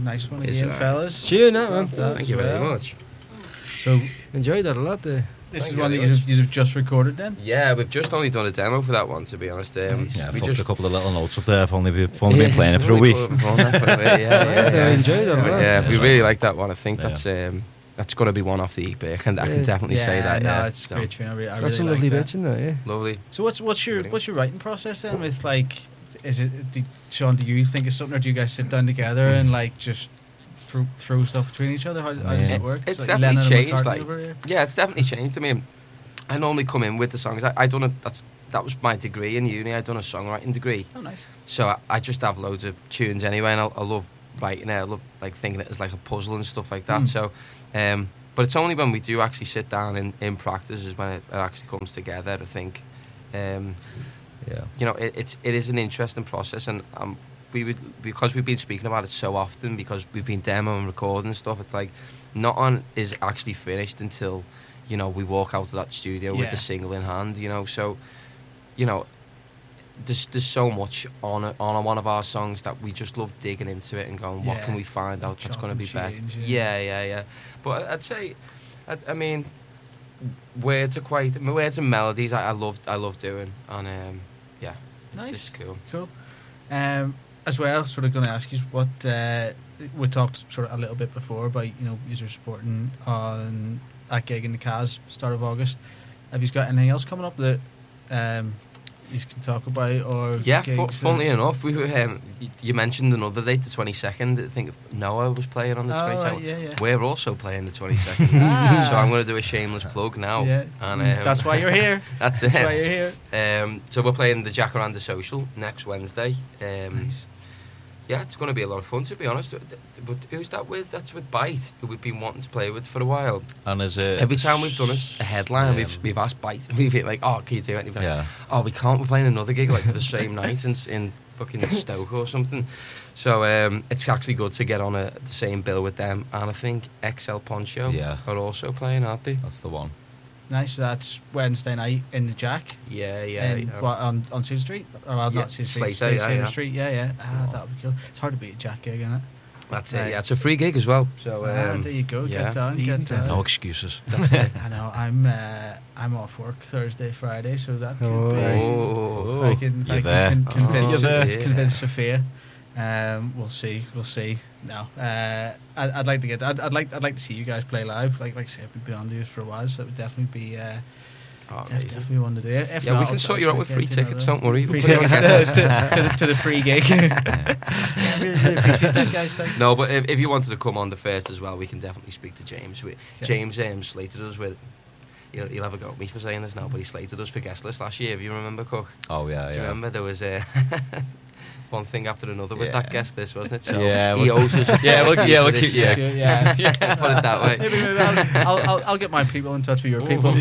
Nice one again, fellas. Cheering that, man. Thank you very much. So enjoyed that a lot. this Thank is you one that very much. you've just recorded then? Yeah, we've just only done a demo for that one, to be honest. Yeah, we I've just a couple of little notes up there. I've only been playing it for a week. I enjoyed that a lot. Yeah, we really like that one. I think Yeah. that's got to be one off the EP. I can definitely say that. No, Yeah, it's a great tune. I Got really some like lovely that. bits in there, yeah. lovely. So what's your writing process then? With like, Sean? Do you think of something, or do you guys sit down together and like just throw stuff between each other? How does it work? It's like definitely Lennon and changed. McCartney Like, over here? yeah, it's definitely changed. I mean, I normally come in with the songs. I done it. That was my degree in uni. I done a songwriting degree. Oh, nice. So I just have loads of tunes anyway, and I love writing it. I love like thinking it as like a puzzle and stuff like that. So, but it's only when we do actually sit down in practice is when it actually comes together. I think, you know, it is an interesting process, and because we've been speaking about it so often, because we've been demoing and recording and stuff. It's like nothing is actually finished until, you know, we walk out of that studio with the single in hand. You know, so, you know, there's so much on one of our songs that we just love digging into it and going, what can we find out that's going to be best? Yeah. But I'd say, I mean, words and melodies I love doing, and yeah, Nice. It's cool. Cool. As well, sort of going to ask you what we talked sort of a little bit before about, you know, you're supporting on that gig in the Cas start of August. Have you got anything else coming up that you can talk about? Or yeah, gigs funnily enough, we were, you mentioned another date, the 22nd. I think Noah was playing on the 22nd. Right, yeah. We're also playing the 22nd. So I'm going to do a shameless plug now. Yeah. And that's why you're here. That's it. That's why you're here. So we're playing the Jacaranda Social next Wednesday. Nice. Yeah, it's going to be a lot of fun, to be honest. But who's that with? That's with Bite, who we've been wanting to play with for a while. And is it Every time we've done a headline, we've asked Bite. We've been like, oh, can you do it? And like, oh, we can't. We're playing another gig like the same night in fucking Stoke or something. So it's actually good to get on the same bill with them. And I think XL Poncho are also playing, aren't they? That's the one. Nice. That's Wednesday night in the Jack. Yeah. What, on Cedar Street? Or not Cedar Street. Slater, Cedar Street. Yeah. That would be cool. It's hard to beat a Jack gig, isn't it? That's it. Yeah, it's a free gig as well. So there you go. Get down. No excuses. That's it. I know. I'm off work Thursday, Friday, so that could Oh. be. I can convince Sophia. We'll see. No, I'd like to get. I'd like to see you guys play live. Like I said, we've been on these for a while, so that would definitely be. Definitely one to do. If yeah, not, we can sort you out with free tickets. Don't worry. Free tickets to the free gig. Really appreciate that, guys. Thanks. No, but if you wanted to come on the first as well, we can definitely speak to James. James slated us with. He'll have a go at me for saying this now, but he slated us for guest list last year. If you remember, Cook. Oh yeah. Do you remember there was one thing after another with that guest list, wasn't it? So yeah, he owes us. Put it that way. Maybe I'll get my people in touch with your people.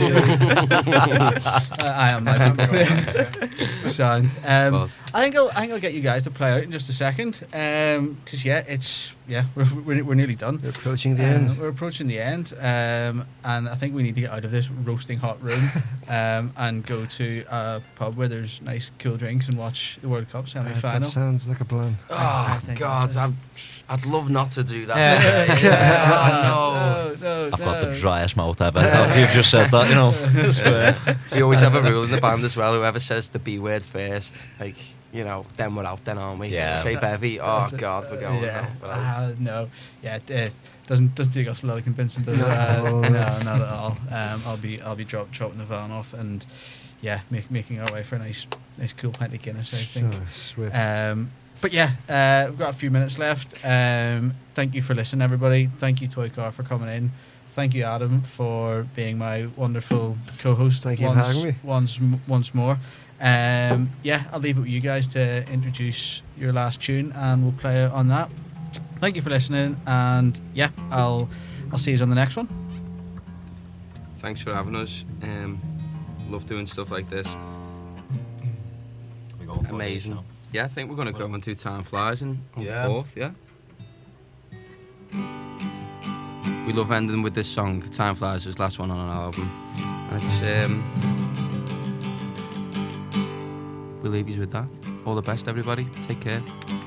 I am my people. Sound. I think I'll get you guys to play out in just a second. Because we're nearly done. We're approaching the end. We're approaching the end. And I think we need to get out of this roasting hot room and go to a pub where there's nice cool drinks and watch the World Cup semi-final. That sounds like a plan. Oh God, I'd love not to do that. No. I've got the driest mouth ever. After you've just said that, you know. We always have a rule in the band as well. Whoever says the B word first, like, you know, then we're out, then aren't we? Yeah. Say bevy. Oh God, we're going. No. Yeah. It doesn't take us a lot of convincing, does it? No, not at all. I'll be dropping the van off and making our way for a nice cool pint of Guinness, I think. So swift. But yeah, we've got a few minutes left. Thank you for listening, everybody. Thank you, Toy Car, for coming in. Thank you, Adam, for being my wonderful co-host. Thank you for having me. Once more. I'll leave it with you guys to introduce your last tune, and we'll play it on that. Thank you for listening, and I'll see you on the next one. Thanks for having us. Love doing stuff like this. Amazing. Yeah, I think we're going to go on to Time Flies on 4th, yeah? We love ending with this song. Time Flies was the last one on an album. And it's, we'll leave you with that. All the best, everybody. Take care.